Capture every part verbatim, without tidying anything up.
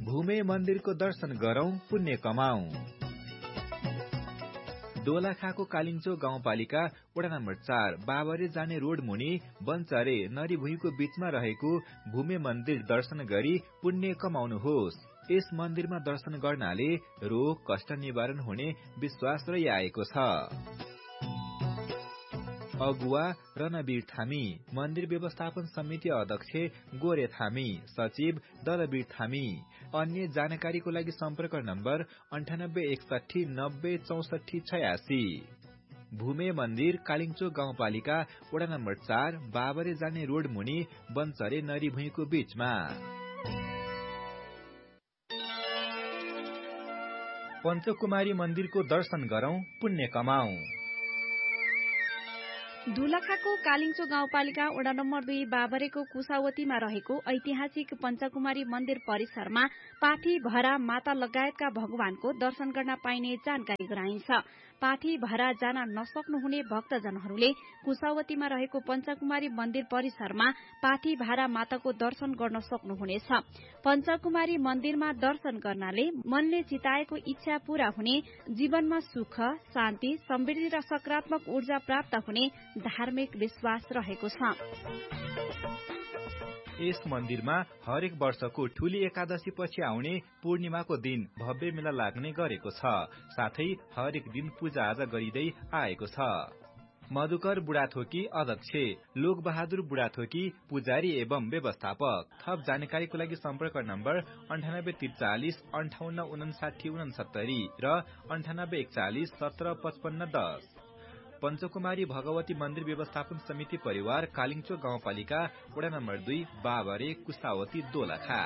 भूमे मन्दिरको दर्शन गरौं, पुण्य कमाऊ। दोलखाको कालिङचो गाउँपालिका वडा नम्बर चार बाबरे जाने रोड मुनि बन्चरे नरीभुइँको बीचमा रहेको भूमे मन्दिर दर्शन गरी पुण्य कमाउनुहोस्। यस मन्दिरमा दर्शन गर्नाले रोग कष्ट निवारण हुने विश्वास रहिआएको छ। अगुवा रणवीर थामी, मन्दिर व्यवस्थापन समिति अध्यक्ष गोरे थामी, सचिव दलवीर थामी। अन्य जानकारीको लागि सम्पर्क नम्बर अन्ठानब्बे एकसठी नब्बे चौसठी छयासी। भूमे मन्दिर कालिङचोक गाउँपालिका वडा नम्बर चार बाबरे जाने रोड मुनि बन्चरे नरीभुइँको बीचमा। पञ्चकुमारी मन्दिरको दर्शन गरौं, पुण्य कमाऊ। दोलखाको कालिङचो गाउँपालिका वडा नम्बर दुई बाबरेको कुसावतीमा रहेको ऐतिहासिक पञ्चकुमारी मन्दिर परिसरमा पाठी भरा माता लगायतका भगवानको दर्शन गर्न पाइने जानकारी गराइन्छ। पाठी भरा जान नसक्नुहुने भक्तजनहरूले कुसावतीमा रहेको पञ्चकुमारी मन्दिर परिसरमा पाठी भारा माताको दर्शन गर्न सक्नुहुनेछ। पञ्चकुमारी मन्दिरमा दर्शन गर्नाले मनले चिताएको इच्छा पूरा हुने, जीवनमा सुख, शान्ति, समृद्धि र सकारात्मक ऊर्जा प्राप्त हुने धार्मिक विश्वास रहेको छ। यस मन्दिरमा हरेक वर्षको ठूली एकादशी पछि आउने पूर्णिमाको दिन भव्य मेला लाग्ने गरेको छ। साथै हरेक दिन पूजा आजा गरिँदै आएको छ। मधुकर बुढाथोकी अध्यक्ष, लोक बहादुर बुढाथोकी पुजारी एवं व्यवस्थापक। थप जानकारीको लागि सम्पर्क नम्बर अन्ठानब्बे त्रिचालिस अन्ठाउन्न उनासाठी उनसत्तरी र अन्ठानब्बे एकचालिस सत्र पचपन्न दस। पञ्चकुमारी भगवती मन्दिर व्यवस्थापन समिति परिवार कालिङचोक गाउँपालिका वडा नम्बर दुई बाबरे कुसावती दोलखा।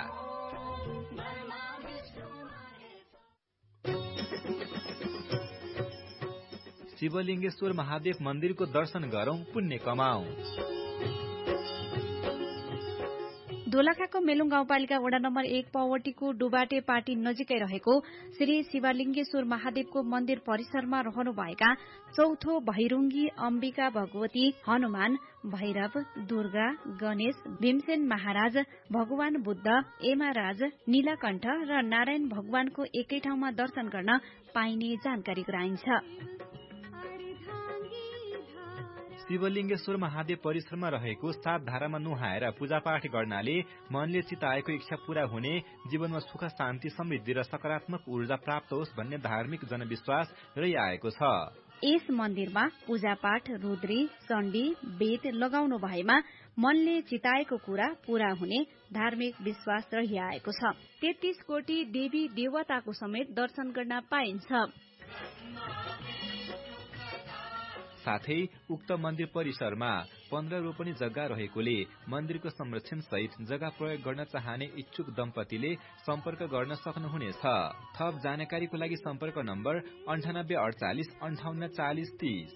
शिवलिङ्गेश्वर महादेव मन्दिरको दर्शन गरौं, पुण्य कमाऊ। दोलखाको मेलुङ गाउँपालिका वडा नम्बर एक पवटीको डुबाटे पाटी नजिकै रहेको श्री शिवलिङ्गेश्वर महादेवको मन्दिर परिसरमा रहनुभएका चौथो भैरुङ्गी अम्बिका भगवती, हनुमान, भैरव, दुर्गा, गणेश, भीमसेन महाराज, भगवान बुद्ध, एमाराज, नीलकण्ठ र नारायण भगवानको एकै ठाउँमा दर्शन गर्न पाइने जानकारी गराइन्छ। शिवलिङ्गेश्वर महादेव परिसरमा रहेको सात धारामा नुहाएर पूजापाठ गर्नाले मनले चिताएको इच्छा पूरा हुने, जीवनमा सुख शान्ति समृद्धि र सकारात्मक ऊर्जा प्राप्त होस् भन्ने धार्मिक जनविश्वास रहिआएको छ। यस मन्दिरमा पूजापाठ, रुद्री, चण्डी, वेद लगाउनु भएमा मनले चिताएको कुरा पूरा हुने धार्मिक विश्वास रहिआएको छ। तेत्तीस कोटी देवी देवताको समेत दर्शन गर्न पाइन्छ। साथै उक्त मन्दिर परिसरमा पन्ध्र रोपनी जग्गा रहेकोले मन्दिरको संरक्षण सहित जग्गा प्रयोग गर्न चाहने इच्छुक दम्पतिले सम्पर्क गर्न सक्नुहुनेछ। थप जानकारीको लागि सम्पर्क नम्बर अन्ठानब्बे अडचालिस अन्ठाउन्न चालिस तीस।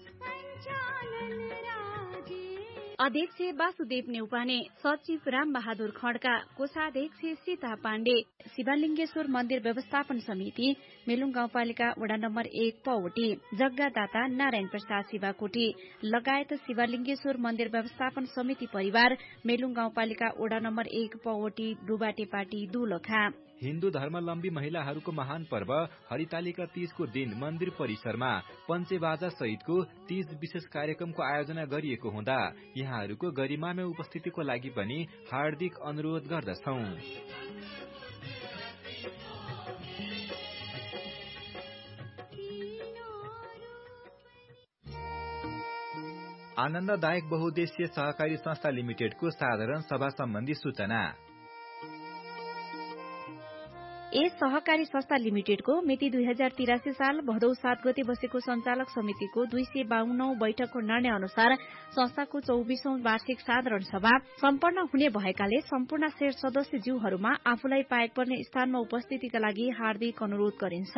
अध्यक्ष वासुदेव नेउपाने, सचिव राम बहादुर खड्का, कोषाध्यक्ष सीता पाण्डे, शिवलिङ्गेश्वर मन्दिर व्यवस्थापन समिति मेलुङ गाउँपालिका वडा नम्बर एक पौवटी, जग्गादाता नारायण प्रसाद शिवाकोटी लगायत शिवलिङ्गेश्वर मन्दिर व्यवस्थापन समिति परिवार मेलुङ गाउँपालिका वडा नम्बर एक पौवटी डुबाटेपाटी दोलखा। हिन्दू धर्मावलम्बी महिलाहरूको महान पर्व हरितालिका तीजको दिन मन्दिर परिसरमा पञ्चेबाजा सहितको तीज विशेष कार्यक्रमको आयोजना गरिएको हुँदा यहाँहरूको गरिमामय उपस्थितिको लागि पनि हार्दिक अनुरोध गर्दछौं। आनन्ददायक बहुद्देश्य सहकारी संस्था लिमिटेडको साधारण सभा सम्बन्धी सूचना। यस सहकारी संस्था लिमिटेडको मिति दुई हजार तिरासी साल भदौ सात गते बसेको संचालक समितिको दुई सय बाउन्नौ बैठकको निर्णय अनुसार संस्थाको चौबिसौं वार्षिक साधारण सभा सम्पन्न हुने भएकाले सम्पूर्ण शेयर सदस्यज्यूहरूमा आफूलाई पाएक पर्ने स्थानमा उपस्थितिका लागि हार्दिक अनुरोध गरिन्छ।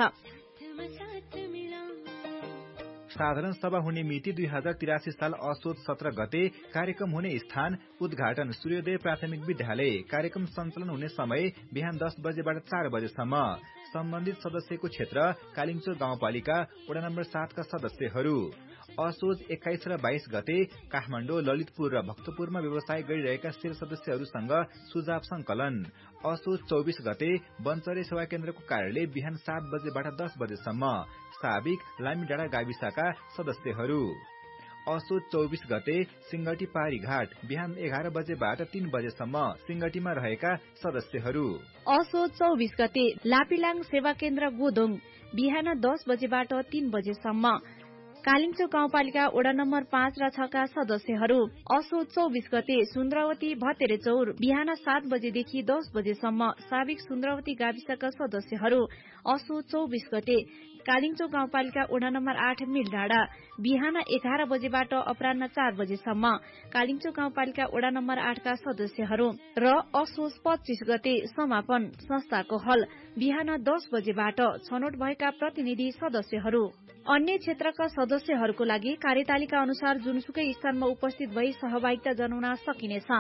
साधारण सभा हुने मिति दुई हजार तिरासी साल असोज सत्र गते। कार्यक्रम हुने स्थान उद्घाटन सूर्योदय प्राथमिक विद्यालय। कार्यक्रम सञ्चालन हुने समय बिहान दस बजेबाट चार बजेसम्म। सम्बन्धित सदस्यको क्षेत्र कालिङचोक गाउँपालिका वडा नम्बर सातका सदस्यहरू। असोज एक्काइस र बाइस गते काठमाडौँ, ललितपुर र भक्तपुरमा व्यवसाय गरिरहेका सेल सदस्यहरूसँग सुझाव संकलन। असोज चौबिस गते वनचरे सेवा केन्द्रको कार्यालय बिहान सात बजेबाट दस बजेसम्म, साबिक लामीडाँडा गाविसका सदस्यहरू। असोज चौबिस गते सिंगटी पारी घाट बिहान एघार बजेबाट तीन बजेसम्म, सिंगटीमा रहेका सदस्यहरू। असोज चौबिस गते लापिलाङ सेवा केन्द्र गोदोङ बिहान दस बजेबाट तीन बजेसम्म, कालिम्चो गाउँपालिका वडा नम्बर पाँच र छका सदस्यहरू। असोज चौबिस गते सुन्द्रावती भतेरेचौर बिहान सात बजेदेखि दस बजेसम्म, साबिक सुन्द्रावती गाविसका सदस्यहरू। असोज चौबिस गते कालिम्चो गाउँपालिका वडा नम्बर आठ मिलडाँडा बिहान एघार बजेबाट अपराह्न चार बजेसम्म, कालिम्चो गाउँपालिका वडा नम्बर आठका सदस्यहरू। र असोज पच्चीस गते समापन संस्थाको हल बिहान दस बजेबाट, छनौट भएका प्रतिनिधि सदस्यहरू। अन्य क्षेत्रका सदस्यहरूको लागि कार्यतालिका अनुसार जुनसुकै स्थानमा उपस्थित भई सहभागिता जनाउन सकिनेछ।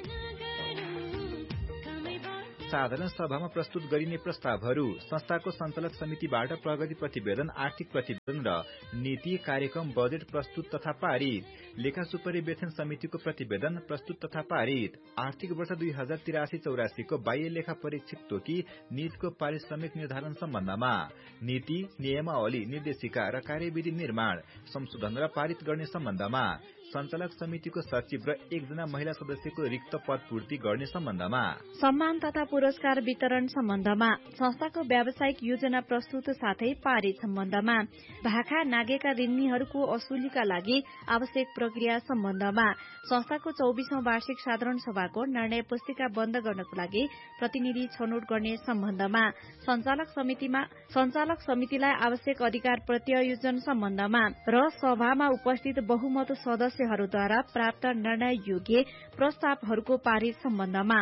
साधारण सभामा प्रस्तुत गरिने प्रस्तावहरू, संस्थाको सञ्चालक समितिबाट प्रगति प्रतिवेदन, आर्थिक प्रतिवेदन र नीति कार्यक्रम बजेट प्रस्तुत तथा पारित। लेखा सुपरिवेक्षण समितिको प्रतिवेदन प्रस्तुत तथा पारित। आर्थिक वर्ष दुई हजार तिरासी चौरासीको बाह्य लेखा परीक्षक तोकी नीतिको पारिश्रमिक निर्धारण सम्बन्धमा नीति, नियमावली, निर्देशिका र कार्यविधि निर्माण, संशोधन र पारित गर्ने सम्बन्धमा सञ्चालक समितिको सचिव र एकजना महिला सदस्यको रिक्त पद पूर्ति गर्ने सम्बन्धमा, सम्मान तथा पुरस्कार वितरण सम्बन्धमा, संस्थाको व्यावसायिक योजना प्रस्तुत साथै पारित सम्बन्धमा, भाखा नागेका ऋणीहरूको असुलीका लागि आवश्यक प्रक्रिया सम्बन्धमा, संस्थाको चौबिसौं वार्षिक साधारण सभाको निर्णय पुस्तिका बन्द गर्नको लागि प्रतिनिधि छनौट गर्ने सम्बन्धमा, सञ्चालक समितिमा सञ्चालक समितिलाई आवश्यक अधिकार प्रत्यायोजन सम्बन्धमा र सभामा उपस्थित बहुमत सदस्यहरूद्वारा प्राप्त निर्णय योग्य प्रस्तावहरूको पारित सम्बन्धमा।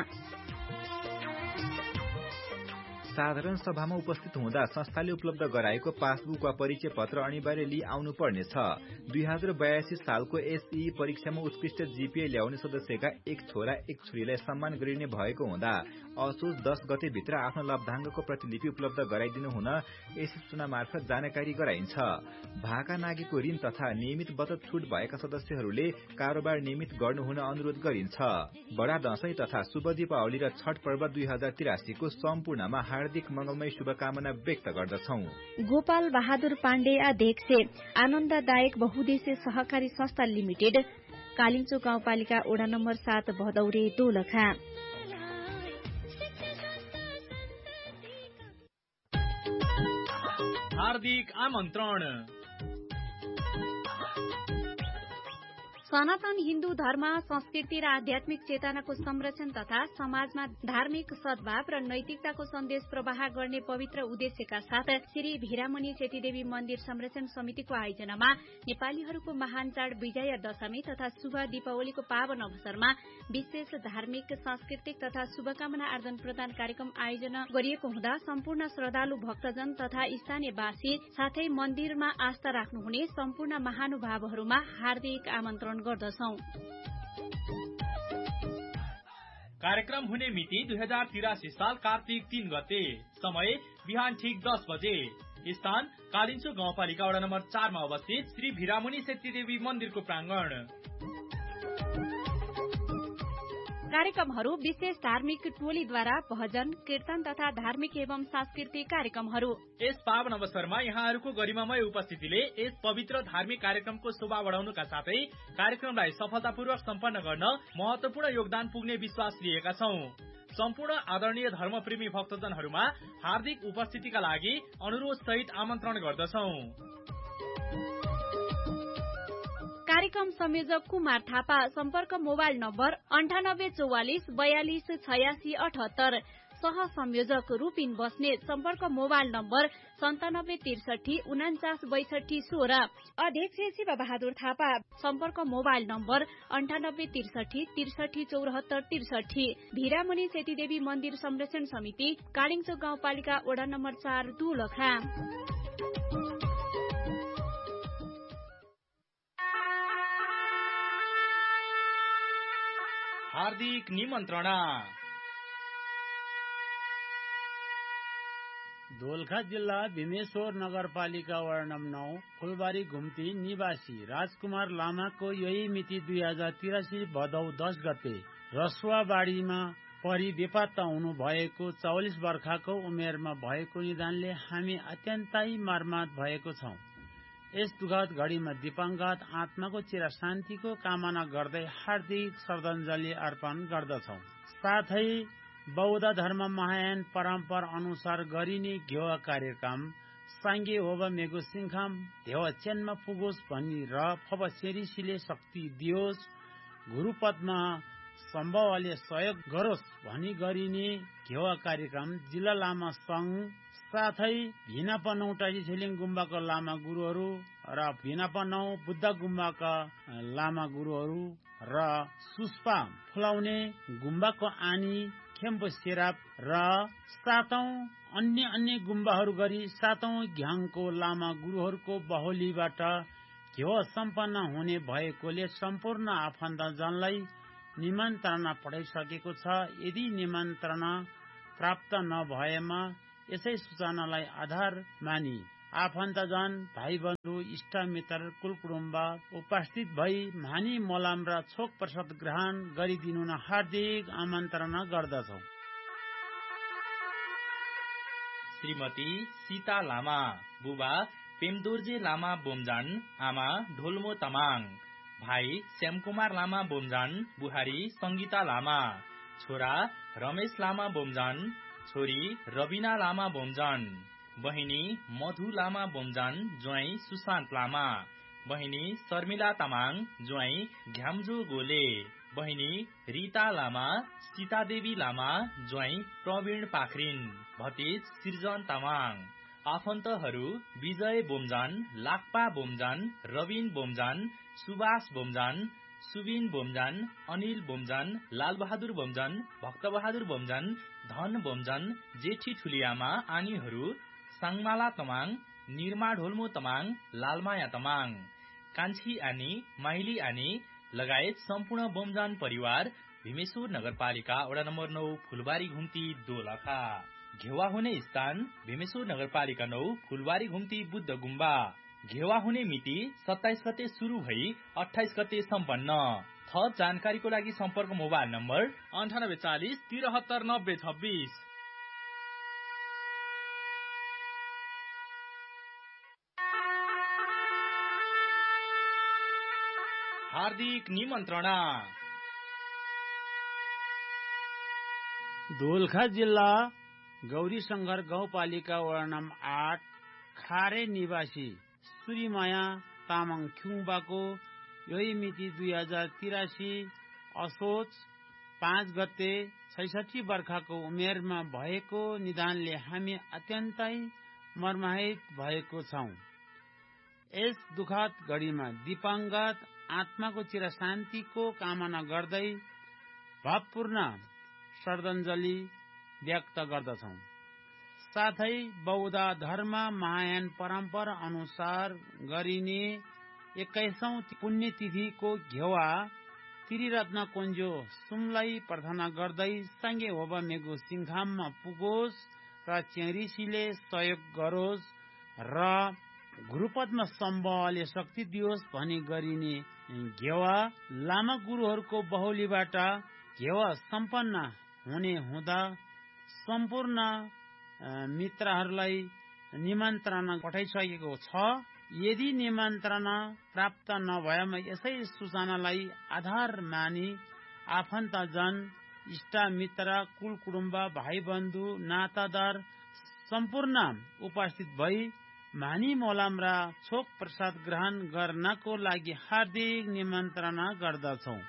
साधारण सभामा उपस्थित हुँदा संस्थाले उपलब्ध गराएको पासबुक वा परिचय पत्र अनिवार्य लिई आउनु पर्नेछ। दुई हजार बयासी सालको एसई परीक्षामा उत्कृष्ट जीपीए ल्याउने सदस्यका एक छोरा एक छोरीलाई सम्मान गरिने भएको हुँदा असोज दस गते भित्र आफ्नो लब्धाङ्गको प्रतिलिपि उपलब्ध गराइदिनु हुन यस सूचना मार्फत जानकारी गराइन्छ। भाका नागेको ऋण तथा नियमित बचत छुट भएका सदस्यहरूले कारोबार नियमित गर्नुहुन अनुरोध गरिन्छ। बडा दशैं तथा शुभ दीपावली र छठ पर्व दुई हजार तिरासीको सम्पूर्णमा हार्दिक मंगलमय शुभकामना व्यक्त गर्दछौ। गोपाल बहादुर पाण्डे अध्यक्ष, आनन्ददायक बहुद्देश्य सहकारी संस्था लिमिटेड, कालिम्चो गाउँपालिका वडा नम्बर सात भदौरे दोलखा। हार्दिक आमन्त्रण। सनातन हिन्दू धर्म, संस्कृति र आध्यात्मिक चेतनाको संरक्षण तथा समाजमा धार्मिक सद्भाव र नैतिकताको सन्देश प्रवाह गर्ने पवित्र उद्देश्यका साथ श्री भिरामणि सेतीदेवी मन्दिर संरक्षण समितिको आयोजनामा नेपालीहरूको महान चाड विजया दशमी तथा शुभ दीपावलीको पावन अवसरमा विशेष धार्मिक, सांस्कृतिक तथा शुभकामना आदान प्रदान कार्यक्रम आयोजना गरिएको हुँदा सम्पूर्ण श्रद्धालु भक्तजन तथा स्थानीयवासी साथै मन्दिरमा आस्था राख्नुहुने सम्पूर्ण महानुभावहरूमा हार्दिक आमन्त्रण गर्दछौ। कार्यक्रम हुने मिति दुई हजार तिरासी साल कार्तिक तीन गते, समय बिहान ठिक दस बजे, स्थान कालिम्चो गाउँपालिका वडा नम्बर चारमा अवस्थित श्री भिरामणि सेतीदेवी मन्दिरको प्राङ्गण। कार्यक्रमहरू विशेष धार्मिक टोलीद्वारा भजन, कीर्तन तथा धार्मिक एवं सांस्कृतिक कार्यक्रमहरू। यस पावन अवसरमा यहाँहरूको गरिमामय उपस्थितिले यस पवित्र धार्मिक कार्यक्रमको शोभा बढाउनुका साथै कार्यक्रमलाई सफलतापूर्वक सम्पन्न गर्न महत्वपूर्ण योगदान पुग्ने विश्वास लिएका छौं। सम्पूर्ण आदरणीय धर्मप्रेमी भक्तजनहरूमा हार्दिक उपस्थितिका लागि अनुरोध सहित आमन्त्रण गर्दछौं। कार्यक्रम संयोजक कुमार थापा, सम्पर्क मोबाइल नम्बर अन्ठानब्बे चौवालिस बयालिस छयासी अठहत्तर। सह संयोजक रूपिन बस्नेत, सम्पर्क मोबाइल नम्बर सन्तानब्बे त्रिसठी उनाचास बैसठी सोह्र। अध्यक्ष शिव बहादुर थापा, सम्पर्क मोबाइल नम्बर अन्ठानब्बे त्रिसठी त्रिसठी चौरात्तर त्रिसठी। भिरामणि सेतीदेवी मन्दिर संरक्षण समिति, कालिम्चो गाउँपालिका वडा नम्बर चार दोलखा। हार्दिक निमन्त्रणा। दोलखा जिल्ला भीमेश्वर नगरपालिका वडा नम्बर नौ फुलबारी घुम्ती निवासी राजकुमार लामाको यही मिति दुई हजार तिरासी भदौ दस गते रसुवाबाडीमा परि बेपत्ता हुनु भएको चौवालिस वर्षको उमेरमा भएको निधनले हामी अत्यन्तै मर्माहत भएको छौं। यस दुःखद घडीमा दिवंगत आत्माको चिर शान्तिको कामना गर्दै हार्दिक श्रद्धाञ्जली अर्पण गर्दछौं। साथै बौद्ध धर्म महायान परम्परा अनुसार गरिने घेवा कार्यक्रम सांगे होबा मेगो सिंखाम धेवा चेनमा पुगोस् भनी र फबसेरिसीले शक्ति दियोस्, गुरुपदमा सम्भवले सहयोग गरोस् भनी गरिने घेवा कार्यक्रम जिल्ला लामा संघ साथै भिनापा नौटासी छिलिङ गुम्बाका लामा गुरुहरू र भिनापा नौ बुद्ध गुम्बाका लामा गुरुहरू र सुस्पा फुलाउने गुम्बाको आनी खेम्पो सेराप र सातौं अन्य अन्य गुम्बाहरू गरी सातौं घ्याङको लामा गुरुहरूको बहोलीबाट घेवा सम्पन्न हुने भएकोले सम्पूर्ण आफन्तजनलाई निमन्त्रणा पठाइसकेको छ। यदि निमन्त्रणा प्राप्त नभएमा यसै सूचनालाई आधार मानी आफन्तजन भाइ बन्धु इष्ट मित्र कुलकुटुम्ब उपस्थित भई मानी मोलाम र छोक प्रसाद ग्रहण गरिदिनु हार्दिक आमन्त्रणा गर्दछौ। श्रीमती सीता लामा, बुबा पेमदोर्जे लामा बोमजान, आमा ढोलमो तमाङ, भाइ श्यामकुमार लामा बोमजान, बुहारी संगीता लामा, छोरा रमेश लामा बोमजान, छोरी रबिना लामा बोमजान, बहिनी मधु लामा बोमजान, ज्वाइँ सुशान्त लामा, बहिनी शर्मिला तामाङ, ज्वाइँ घ्याम्जो गोले, बहिनी रीता लामा, सीतादेवी लामा, ज्वाइँ प्रवीण पाखरिन, भतिज सृजन तामाङ, आफन्तहरू विजय बोमजान, लाक्पा बोमजान, रविन बोमजान, सुभाष बोमजान, सुबिन बोमजान, अनिल बोमजान, लालबहादुर बोमजान, भक्तबहादुर बोमजान, धन बोमजान, जेठी ठुलियामा आनीहरू साङमाला तमाङ, निरमा ढोल्मो तमाङ, लालमाया तमाङ, कान्छी आनी, माइली आनी लगायत सम्पूर्ण बोमजान परिवार भीमेश्वर नगरपालिका वडा नम्बर नौ फुलबारी घुम्ती दोलखा। घेवा हुने स्थान भीमेश्वर नगरपालिका नौ फुलबारी घुम्ती बुद्ध गुम्बा। घेवा हुने मिति सत्ताइस गते शुरू भई अठाइस गते सम्पन्न। थप जानकारीको लागि सम्पर्क मोबाइल नम्बर अन्ठानब्बे चालिस तिरहत्तर नब्बे छब्बिस। हार्दिक निमन्त्रणा। दोलखा जिल्ला गौरी शंकर गाउँपालिका वडा नम्बर आठ खारे निवासी सूर्यमाया तामाङ खुङबाको यही मिति दुई हजार तिरासी असोज पाँच गते छैसठी वर्षको उमेरमा भएको निधनले हामी अत्यन्तै मर्माहित भएको छौं। यस दुःखद घडीमा दिवंगत आत्माको चिर शान्तिको कामना गर्दै भावपूर्ण श्रद्धाञ्जली व्यक्त गर्दछौ। साथै बौद्ध धर्म महायान परम्परा अनुसार गरिने एक्काइसौं पुण्यतिथिको घेवा त्रिरत्न कुञ्जो सुमलाई प्रार्थना गर्दै सांगे होबा मेगो सिंखाममा पुगोस् र चेरिसीले सहयोग गरोस् र गुरुपदमा सम्भवले शक्ति दियोस् भनी गरिने घेवा लामा गुरुहरूको बहोलीबाट घेवा सम्पन्न हुने हुँदा सम्पूर्ण मित्रहरूलाई निमन्त्रणा पठाइसकेको छ। यदि निमन्त्रणा प्राप्त नभएमा यसै सूचनालाई आधार मानी आफन्तजन इष्ट मित्र कुल कुटुम्ब भाइ बन्धु नातादार सम्पूर्ण उपस्थित भई मानी मोलाम र छोक प्रसाद ग्रहण गर्नको लागि हार्दिक निमन्त्रणा गर्दछौ।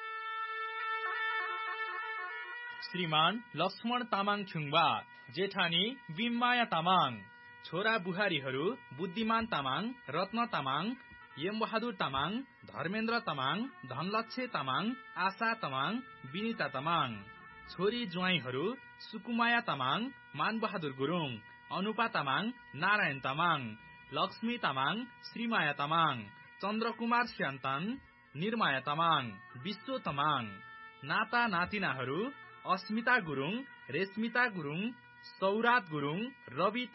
श्रीमान लक्ष्मण तामाङ छुङबा, जेठानी बिममाया तामाङ, छोरा बुहारीहरू बुद्धिमान तामाङ, रत्न तामाङ, यमबहादुर तामाङ, धर्मेन्द्र तामाङ, धनलक्ष्य तामाङ, आशा तामाङ, विनिता तामाङ, छोरी ज्वाइँहरू सुकुमाया तामाङ, मानबहादुर गुरुङ, अनुपा तामाङ, नारायण तामाङ, लक्ष्मी तामाङ, श्रीमाया तामाङ, चन्द्रकुमार स्यान्तन, निर्माया तामाङ, विश्व तामाङ, नाता नातिनाहरू अस्मिता गुरुङ, रेशमिता गुरुङ, सौरात गुरुङ, रवि